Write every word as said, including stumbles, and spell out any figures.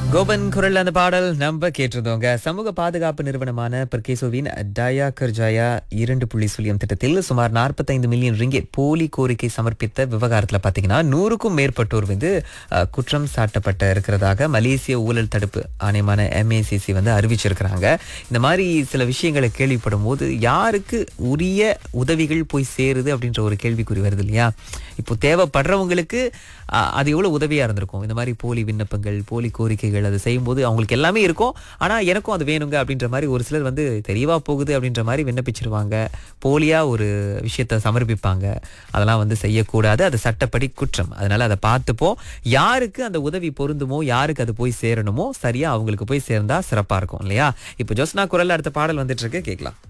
கோபன் குரல் அந்த பாடல் நம்ம கேட்டிருந்தோங்க. சமூக பாதுகாப்பு நிறுவனமான பர்கேசோவின் டயா கர்ஜாயா இரண்டு புள்ளி சுழியம் திட்டத்தில் சுமார் நாற்பத்தைந்து மில்லியன் ரிங்கெட் போலி கோரிக்கை சமர்ப்பித்த விவகாரத்தில் பார்த்தீங்கன்னா நூறுக்கும் மேற்பட்டோர் வந்து அஹ், குற்றம் சாட்டப்பட்ட இருக்கிறதாக மலேசிய ஊழல் தடுப்பு ஆணையமான எம்ஏசிசி வந்து அறிவிச்சிருக்கிறாங்க. இந்த மாதிரி சில விஷயங்களை கேள்விப்படும் போது யாருக்கு உரிய உதவிகள் போய் சேருது அப்படின்ற ஒரு கேள்விக்குறி வருது இல்லையா? இப்போ தேவைப்படுறவங்களுக்கு அஹ், அது எவ்வளவு உதவியா இருந்திருக்கும். இந்த மாதிரி போலி விண்ணப்பங்கள், போலி கோரிக்கைகள் அதை செய்யும்போது அவங்களுக்கு எல்லாமே இருக்கும். ஆனா எனக்கும் அது வேணுங்க அப்படின்ற மாதிரி ஒரு சிலர் வந்து தெரியவா போகுது அப்படின்ற மாதிரி விண்ணப்பிச்சிருவாங்க. போலியா ஒரு விஷயத்த சமர்ப்பிப்பாங்க. அதெல்லாம் வந்து செய்யக்கூடாது. அது சட்டப்படி குற்றம். அதனால அதை பார்த்துப்போம். யாருக்கு அந்த உதவி பொருந்துமோ, யாருக்கு அது போய் சேரணுமோ சரியா அவங்களுக்கு போய் சேர்ந்தா சிறப்பா இருக்கும் இல்லையா? இப்போ ஜோஸ்னா குரல்ல அடுத்த பாடல் வந்துட்டு இருக்கு, கேட்கலாம்.